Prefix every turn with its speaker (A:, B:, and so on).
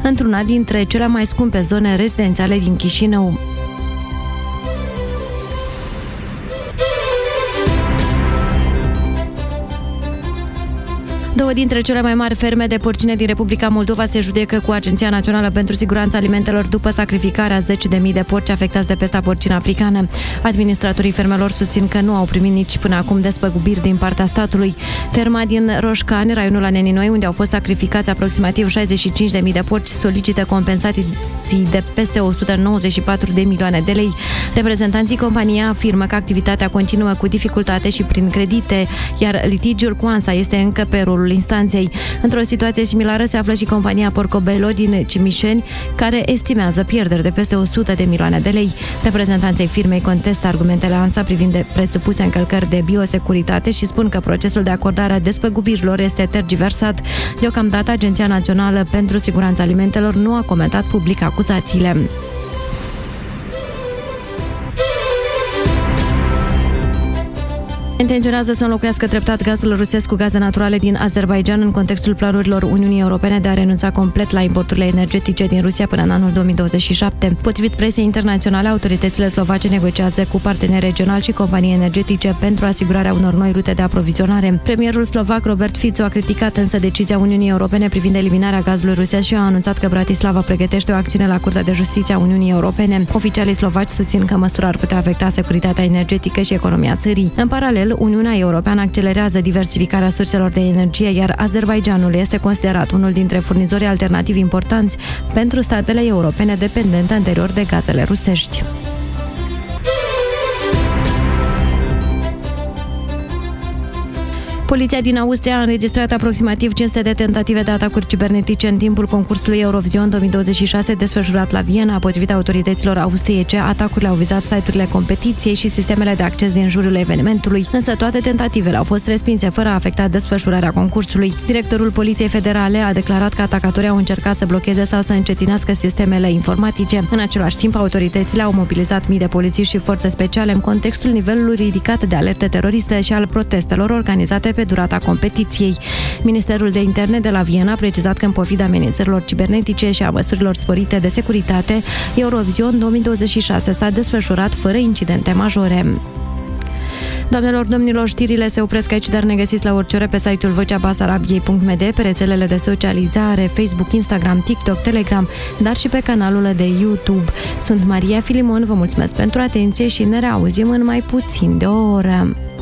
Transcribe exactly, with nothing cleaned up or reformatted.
A: într-una dintre cele mai scumpe zone rezidențiale din Chișinău. Două dintre cele mai mari ferme de porcine din Republica Moldova se judecă cu Agenția Națională pentru Siguranța Alimentelor după sacrificarea zece de mii de porci afectați de pesta porcină africană. Administratorii fermelor susțin că nu au primit nici până acum despăgubiri din partea statului. Ferma din Roșcani, raionul Aneninoi, unde au fost sacrificați aproximativ șaizeci și cinci de mii de porci, solicită compensații de peste o sută nouăzeci și patru de milioane de lei. Reprezentanții companiei afirmă că activitatea continuă cu dificultate și prin credite, iar litigiul cu ANSA este încă pe rolul instanței. Într-o situație similară se află și compania Porcobello din Cimișeni, care estimează pierderi de peste o sută de milioane de lei. Reprezentanții firmei contestă argumentele ANSA privind de presupuse încălcări de biosecuritate și spun că procesul de acordare a despăgubirilor este tergiversat. Deocamdată, Agenția Națională pentru Siguranța Alimentelor nu a comentat public acuzațiile. Intenționează să înlocuiască treptat gazul rusesc cu gaze naturale din Azerbaidjan în contextul planurilor Uniunii Europene de a renunța complet la importurile energetice din Rusia până în anul două mii douăzeci și șapte. Potrivit presei internaționale, autoritățile slovace negociază cu parteneri regionali și companii energetice pentru asigurarea unor noi rute de aprovizionare. Premierul slovac Robert Fico a criticat însă decizia Uniunii Europene privind eliminarea gazului rusesc și a anunțat că Bratislava pregătește o acțiune la Curtea de Justiție a Uniunii Europene. Oficialii slovaci susțin că măsura ar putea afecta securitatea energetică și economia țării. În paralel, Uniunea Europeană accelerează diversificarea surselor de energie, iar Azerbaidjanul este considerat unul dintre furnizorii alternativi importanți pentru statele europene dependente anterior de gazele rusești. Poliția din Austria a înregistrat aproximativ cinci sute de tentative de atacuri cibernetice în timpul concursului Eurovision două mii douăzeci și șase desfășurat la Viena. Potrivit autorităților austriece, atacurile au vizat site-urile competiției și sistemele de acces din jurul evenimentului, însă toate tentativele au fost respinse fără a afecta desfășurarea concursului. Directorul Poliției Federale a declarat că atacatorii au încercat să blocheze sau să încetinească sistemele informatice. În același timp, autoritățile au mobilizat mii de polițiști și forțe speciale în contextul nivelului ridicat de alerte teroriste și al protestelor organizate pe durata competiției. Ministerul de Interne de la Viena a precizat că în pofida amenințărilor cibernetice și a măsurilor sporite de securitate, Eurovision două mii douăzeci și șase s-a desfășurat fără incidente majore. Doamnelor, domnilor, știrile se opresc aici, dar ne găsiți la orice ore pe site-ul vocea basarabiei punct m d, pe rețelele de socializare, Facebook, Instagram, TikTok, Telegram, dar și pe canalul de YouTube. Sunt Maria Filimon, vă mulțumesc pentru atenție și ne reauzim în mai puțin de o oră.